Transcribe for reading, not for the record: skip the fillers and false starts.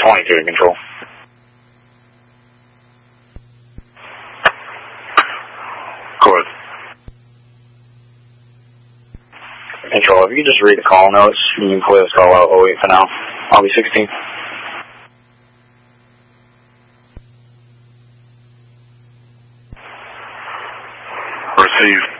22 to control. Go ahead. Control, if you could just read the call notes, you can play this call out 08 for now. I'll be 16. Received.